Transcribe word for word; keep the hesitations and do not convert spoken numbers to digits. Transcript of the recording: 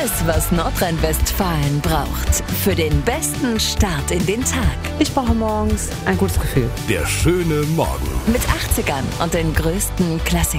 Alles, was Nordrhein-Westfalen braucht für den besten Start in den Tag. Ich brauche morgens ein gutes Gefühl. Der schöne Morgen. Mit achtzigern und den größten Klassikern.